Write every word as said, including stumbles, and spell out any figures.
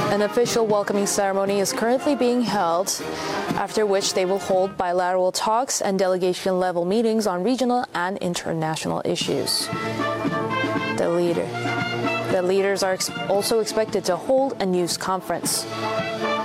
An official welcoming ceremony is currently being held, after which they will hold bilateral talks and delegation-level meetings on regional and international issues. The leader, the leaders are ex- also expected to hold a news conference.